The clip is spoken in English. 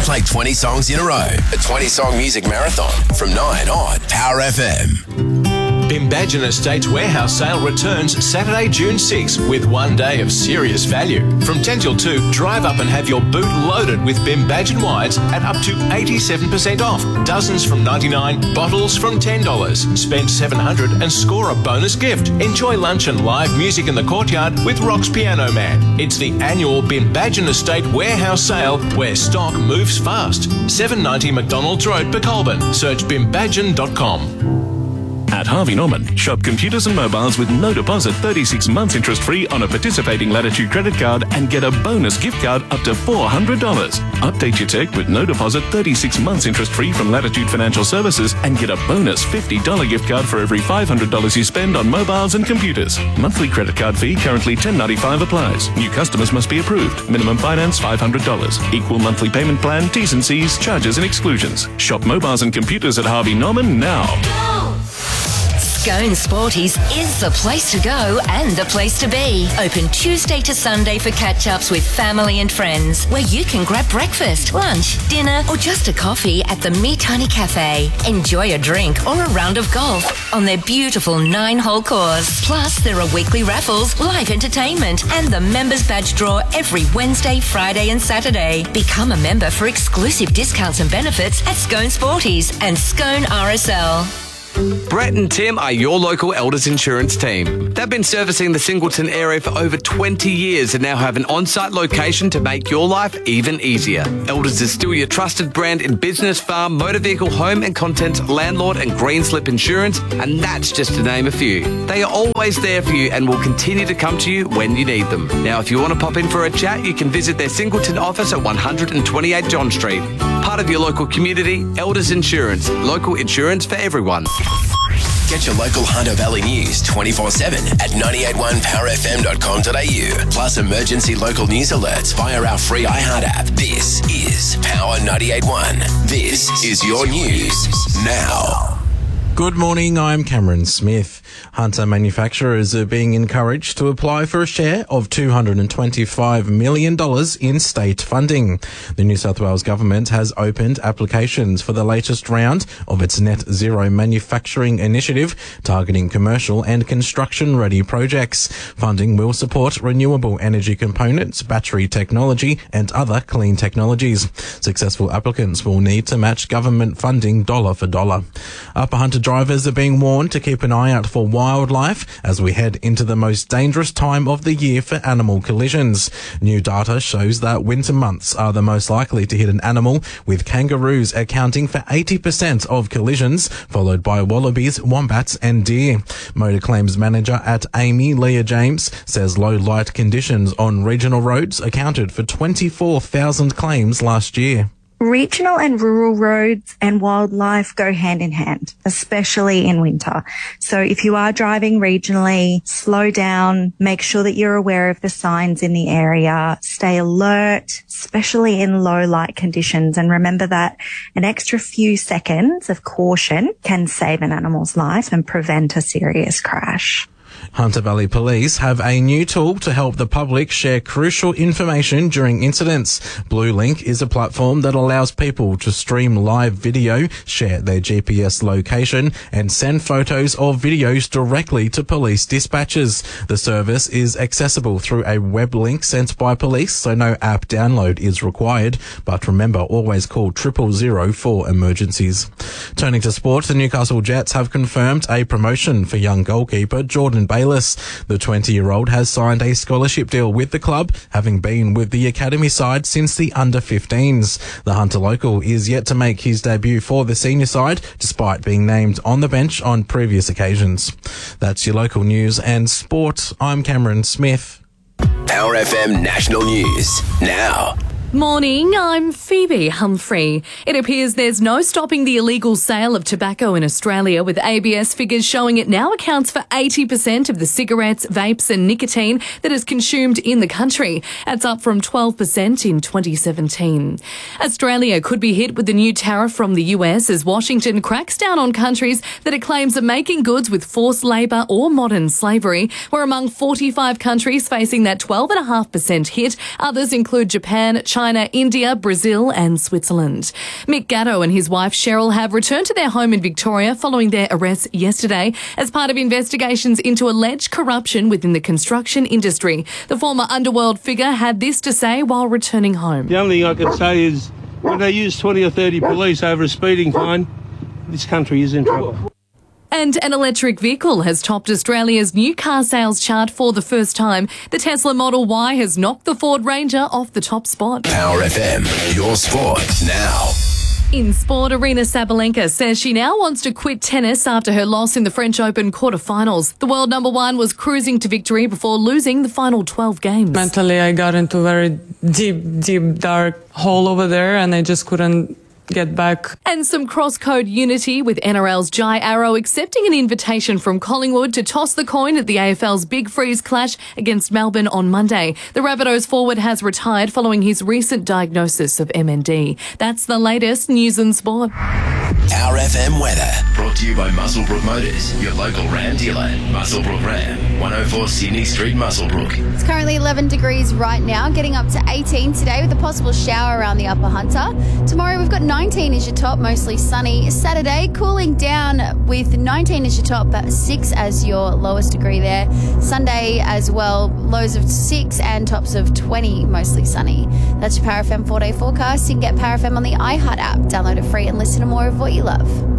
Play 20 songs in a row. A 20-song music marathon from 9 on Power FM. Bimbadgen Estates warehouse sale returns Saturday, June 6 with 1 day of serious value. From 10 till 2, drive up and have your boot loaded with Bimbadgen wines at up to 87% off. Dozens from $99, bottles from $10. Spend $700 and score a bonus gift. Enjoy lunch and live music in the courtyard with Rock's Piano Man. It's the annual Bimbadgen Estate warehouse sale where stock moves fast. 790 McDonald's Road, Becolban. Search bimbadgen.com. At Harvey Norman, shop computers and mobiles with no deposit, 36 months interest-free on a participating Latitude credit card and get a bonus gift card up to $400. Update your tech with no deposit, 36 months interest-free from Latitude Financial Services and get a bonus $50 gift card for every $500 you spend on mobiles and computers. Monthly credit card fee currently $10.95 applies. New customers must be approved. Minimum finance $500. Equal monthly payment plan, T's and C's, charges and exclusions. Shop mobiles and computers at Harvey Norman now. Scone Sporties is the place to go and the place to be. Open Tuesday to Sunday for catch-ups with family and friends, where you can grab breakfast, lunch, dinner, or just a coffee at the Me Tiny Cafe. Enjoy a drink or a round of golf on their beautiful 9-hole course. Plus, there are weekly raffles, live entertainment, and the members badge draw every Wednesday, Friday, and Saturday. Become a member for exclusive discounts and benefits at Scone Sporties and Scone RSL. Brett and Tim are your local Elders insurance team. They've been servicing the Singleton area for over 20 years and now have an on-site location to make your life even easier. Elders is still your trusted brand in business, farm, motor vehicle, home and contents, landlord and green slip insurance, and that's just to name a few. They are always there for you and will continue to come to you when you need them. Now, if you want to pop in for a chat, you can visit their Singleton office at 128 John Street. Part of your local community, Elders Insurance. Local insurance for everyone. Get your local Hunter Valley news 24/7 at 981powerfm.com.au. Plus emergency local news alerts via our free iHeart app. This is Power 98.1. This is your news now. Good morning, I'm Cameron Smith. Hunter manufacturers are being encouraged to apply for a share of $225 million in state funding. The New South Wales government has opened applications for the latest round of its Net Zero Manufacturing Initiative, targeting commercial and construction-ready projects. Funding will support renewable energy components, battery technology, and other clean technologies. Successful applicants will need to match government funding dollar for dollar. Upper Hunter drivers are being warned to keep an eye out for wildlife as we head into the most dangerous time of the year for animal collisions. New data shows that winter months are the most likely to hit an animal, with kangaroos accounting for 80% of collisions, followed by wallabies, wombats and deer. Motor claims manager at Amy, Leah James, says low light conditions on regional roads accounted for 24,000 claims last year. Regional and rural roads and wildlife go hand in hand, especially in winter. So if you are driving regionally, slow down, make sure that you're aware of the signs in the area, stay alert, especially in low light conditions. And remember that an extra few seconds of caution can save an animal's life and prevent a serious crash. Hunter Valley Police have a new tool to help the public share crucial information during incidents. Blue Link is a platform that allows people to stream live video, share their GPS location, and send photos or videos directly to police dispatchers. The service is accessible through a web link sent by police, so no app download is required. But remember, always call 000 for emergencies. Turning to sport, the Newcastle Jets have confirmed a promotion for young goalkeeper Jordan Bayless. The 20-year-old has signed a scholarship deal with the club, having been with the academy side since the under-15s. The Hunter local is yet to make his debut for the senior side, despite being named on the bench on previous occasions. That's your local news and sport. I'm Cameron Smith. Power FM National News now. Morning, I'm Phoebe Humphrey. It appears there's no stopping the illegal sale of tobacco in Australia, with ABS figures showing it now accounts for 80% of the cigarettes, vapes and nicotine that is consumed in the country. That's up from 12% in 2017. Australia could be hit with the new tariff from the US as Washington cracks down on countries that it claims are making goods with forced labour or modern slavery. We're among 45 countries facing that 12.5% hit. Others include Japan, China China, India, Brazil and Switzerland. Mick Gatto and his wife Cheryl have returned to their home in Victoria following their arrest yesterday as part of investigations into alleged corruption within the construction industry. The former underworld figure had this to say while returning home. The only thing I can say is when they use 20 or 30 police over a speeding fine, this country is in trouble. And an electric vehicle has topped Australia's new car sales chart for the first time. The Tesla Model Y has knocked the Ford Ranger off the top spot. Power FM, your sport now. In sport, Aryna Sabalenka says she now wants to quit tennis after her loss in the French Open quarterfinals. The world number one was cruising to victory before losing the final 12 games. Mentally, I got into a very deep, dark hole over there, and I just couldn't get back. And some cross-code unity with NRL's Jai Arrow accepting an invitation from Collingwood to toss the coin at the AFL's Big Freeze clash against Melbourne on Monday. The Rabbitohs forward has retired following his recent diagnosis of MND. That's the latest news and sport. Our FM weather, brought to you by Muswellbrook Motors, your local Ram dealer. Muswellbrook Ram, 104 Sydney Street, Muswellbrook. It's currently 11 degrees right now, getting up to 18 today with a possible shower around the Upper Hunter. Tomorrow we've got 19 as your top, mostly sunny. Saturday, cooling down with 19 as your top, but 6 as your lowest degree there. Sunday as well, lows of 6 and tops of 20, mostly sunny. That's your Power FM 4-day forecast. You can get Power FM on the iHeart app. Download it free and listen to more of what you love.